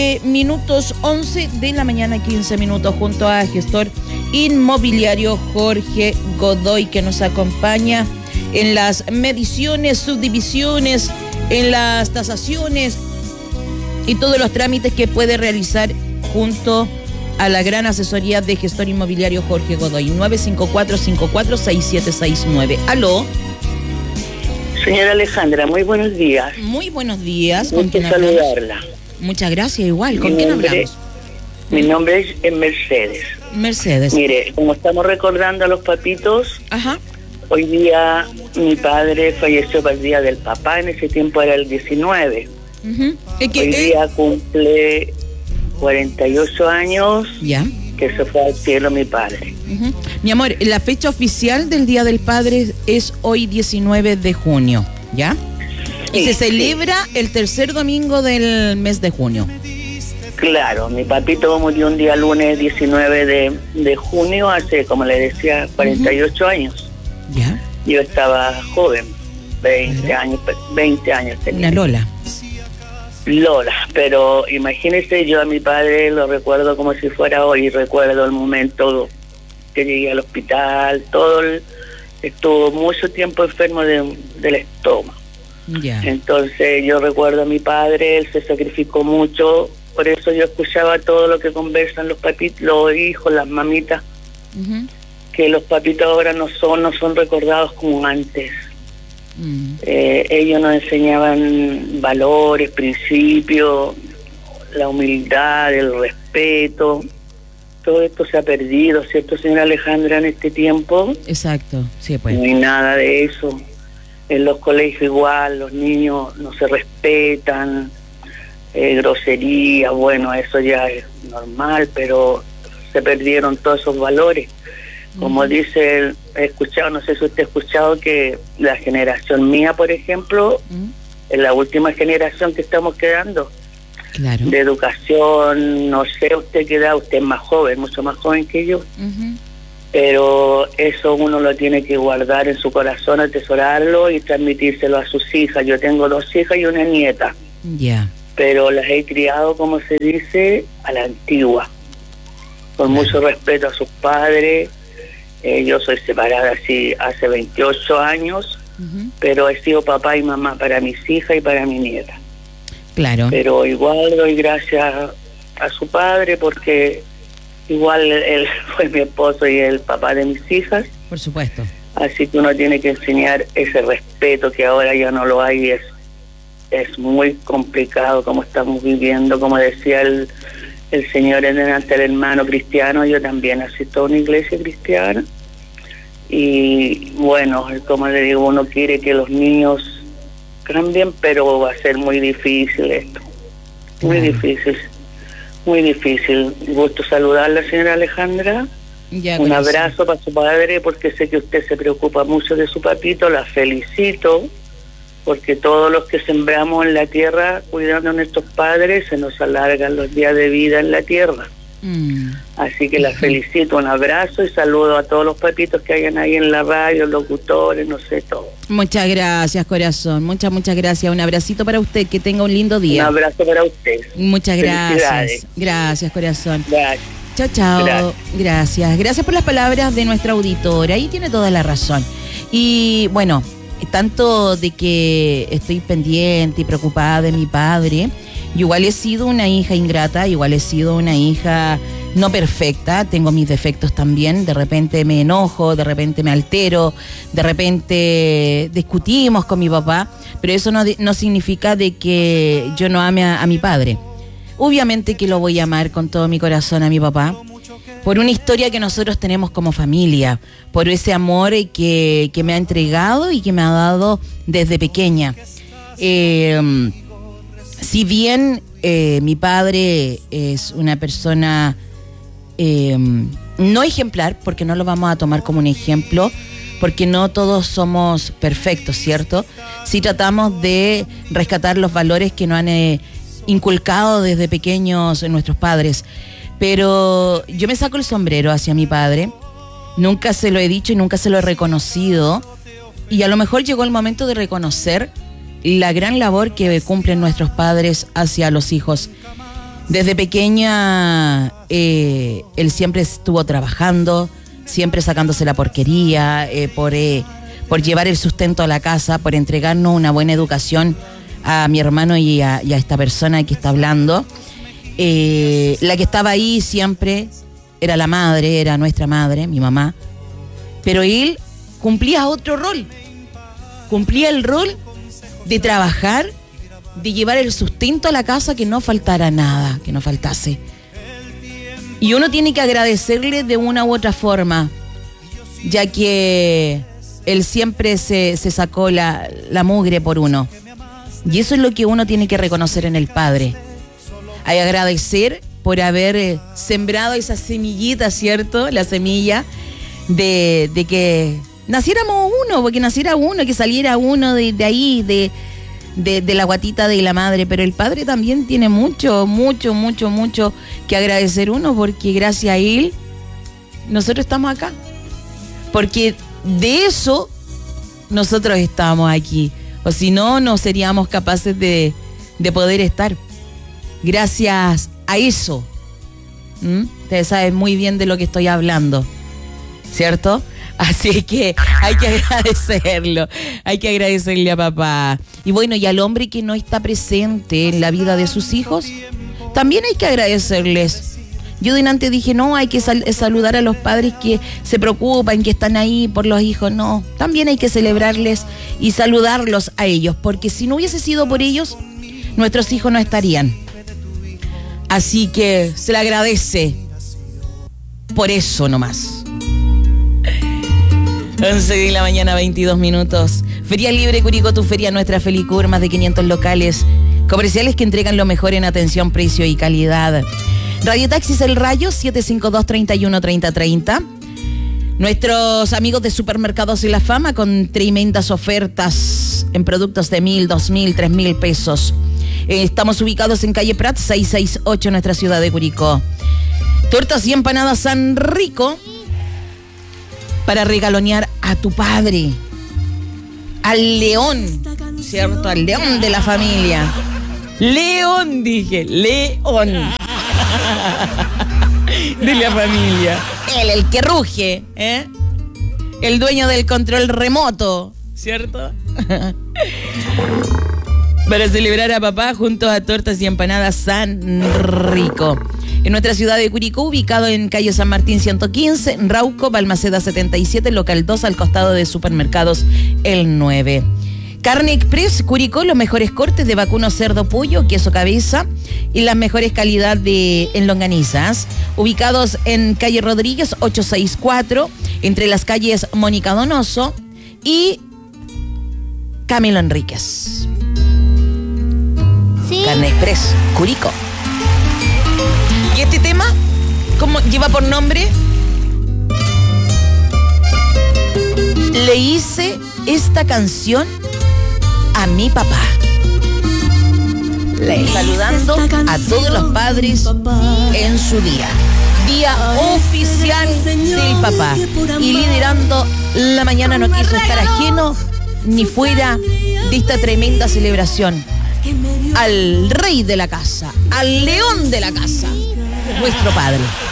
Minutos 11 de la mañana, 15 minutos, junto a gestor inmobiliario Jorge Godoy, que nos acompaña en las mediciones, subdivisiones, en las tasaciones y todos los trámites que puede realizar junto a la gran asesoría de gestor inmobiliario Jorge Godoy. 954-546769. ¿Aló? Señora Alejandra, muy buenos días. Muy buenos días. ¿Con quién hablamos? Saludarla. Muchas gracias, igual. ¿Con quién hablamos? Mi nombre es Mercedes. Mercedes. Mire, como estamos recordando a los papitos, ajá, hoy día mi padre falleció para el día del papá, en ese tiempo era el 19. Uh-huh. Hoy día cumple 48 años, ya, que se fue al cielo mi padre. Uh-huh. Mi amor, la fecha oficial del Día del Padre es hoy 19 de junio, ¿ya? Y se celebra el tercer domingo del mes de junio. Claro, mi papito murió un día lunes 19 de junio, hace, como le decía, 48 años. ¿Ya? Yo estaba joven, 20 años tenía. Una Lola, pero imagínese, yo a mi padre lo recuerdo como si fuera hoy, recuerdo el momento que llegué al hospital, estuvo mucho tiempo enfermo del estómago. Yeah. Entonces yo recuerdo a mi padre, él se sacrificó mucho, por eso yo escuchaba todo lo que conversan los papitos, los hijos, las mamitas, uh-huh, que los papitos ahora no son recordados como antes. Ellos nos enseñaban valores, principios, la humildad, el respeto. Todo esto se ha perdido, ¿cierto, señora Alejandra, en este tiempo? Exacto, sí, pues. No hay nada de eso. En los colegios igual, los niños no se respetan, grosería, bueno, eso ya es normal, pero se perdieron todos esos valores. Como dice, he escuchado, no sé si usted ha escuchado que la generación mía, por ejemplo, es la última generación que estamos quedando. Claro. De educación, no sé usted qué edad, usted es más joven, mucho más joven que yo. Uh-huh. Pero eso uno lo tiene que guardar en su corazón, atesorarlo y transmitírselo a sus hijas. Yo tengo 2 hijas y una nieta. Ya. Yeah. Pero las he criado, como se dice, a la antigua, con mucho respeto a sus padres. Yo soy separada así hace 28 años, uh-huh, pero he sido papá y mamá para mis hijas y para mi nieta. Claro. Pero igual doy gracias a su padre porque igual él fue mi esposo y el papá de mis hijas. Por supuesto. Así que uno tiene que enseñar ese respeto que ahora ya no lo hay. Es muy complicado como estamos viviendo, como decía el Señor ante el hermano cristiano. Yo también asisto a una iglesia cristiana y bueno, como le digo, uno quiere que los niños cambien, pero va a ser muy difícil esto, muy difícil. Gusto saludarla, señora Alejandra. Ya, un abrazo para su padre, porque sé que usted se preocupa mucho de su papito. La felicito, porque todos los que sembramos en la tierra cuidando a nuestros padres, se nos alargan los días de vida en la tierra. Así que la felicito, un abrazo y saludo a todos los papitos que hayan ahí en la radio, locutores, no sé, todo. Muchas gracias, corazón, muchas gracias. Un abracito para usted, que tenga un lindo día. Un abrazo para usted. Muchas gracias. Gracias, corazón. Gracias. Chao. Gracias por las palabras de nuestra auditora. Ahí tiene toda la razón. Y bueno, tanto de que estoy pendiente y preocupada de mi padre, yo igual he sido una hija ingrata, igual he sido una hija no perfecta, tengo mis defectos también, de repente me enojo, de repente me altero, de repente discutimos con mi papá, pero eso no significa de que yo no ame a mi padre. Obviamente que lo voy a amar con todo mi corazón a mi papá, por una historia que nosotros tenemos como familia, por ese amor que me ha entregado y que me ha dado desde pequeña. Si bien mi padre es una persona no ejemplar, porque no lo vamos a tomar como un ejemplo, porque no todos somos perfectos, ¿cierto? Sí tratamos de rescatar los valores que nos han inculcado desde pequeños nuestros padres. Pero yo me saco el sombrero hacia mi padre, nunca se lo he dicho y nunca se lo he reconocido, y a lo mejor llegó el momento de reconocer la gran labor que cumplen nuestros padres hacia los hijos. Desde pequeña, él siempre estuvo trabajando, siempre sacándose la porquería, por llevar el sustento a la casa, por entregarnos una buena educación a mi hermano y a esta persona que está hablando. La que estaba ahí siempre era la madre, era nuestra madre, mi mamá. Pero él cumplía otro rol. Cumplía el rol de trabajar, de llevar el sustento a la casa, que no faltara nada, que no faltase. Y uno tiene que agradecerle de una u otra forma, ya que él siempre se sacó la mugre por uno. Y eso es lo que uno tiene que reconocer en el padre. Hay que agradecer por haber sembrado esa semillita, ¿cierto? La semilla de que naciéramos uno, porque naciera uno, que saliera uno de ahí, de la guatita de la madre. Pero el padre también tiene mucho que agradecer uno, porque gracias a él nosotros estamos acá. Porque de eso nosotros estamos aquí. O si no, no seríamos capaces de poder estar. Gracias a eso. Ustedes saben muy bien de lo que estoy hablando, ¿cierto? Así que hay que agradecerlo, hay que agradecerle a papá. Y bueno, y al hombre que no está presente en la vida de sus hijos, también hay que agradecerles. Yo delante dije, no, hay que saludar a los padres que se preocupan, que están ahí por los hijos. No, también hay que celebrarles y saludarlos a ellos, porque si no hubiese sido por ellos, nuestros hijos no estarían. Así que se le agradece por eso nomás. 11 de la mañana, 22 minutos. Feria Libre Curicó, tu feria, nuestra Felicur, más de 500 locales comerciales que entregan lo mejor en atención, precio y calidad. Radio Taxis El Rayo, 752-31-3030. Nuestros amigos de Supermercados y La Fama, con tremendas ofertas en productos de 1.000, 2.000, 3.000 pesos. Estamos ubicados en calle Prat, 668, en nuestra ciudad de Curicó. Tortas y empanadas San Rico, para regalonear a tu padre, al león, ¿cierto? Al león de la familia. León, dije, león de la familia. Él, el que ruge, ¿eh? El dueño del control remoto, ¿cierto? Para celebrar a papá junto a Tortas y Empanadas San Rico. En nuestra ciudad de Curicó, ubicado en calle San Martín 115, Rauco, Balmaceda 77, local 2, al costado de Supermercados El 9. Carne Express Curicó, los mejores cortes de vacuno, cerdo, pollo, queso cabeza y las mejores calidades en longanizas. Ubicados en calle Rodríguez 864, entre las calles Mónica Donoso y Camilo Enríquez. ¿Sí? Carne Express Curicó. Y este tema, ¿cómo lleva por nombre? Le hice esta canción a mi papá. Saludando a todos los padres en su día oficial del papá. Y liderando la mañana, no quiso estar ajeno ni fuera de esta tremenda celebración al rey de la casa, al león de la casa, nuestro padre.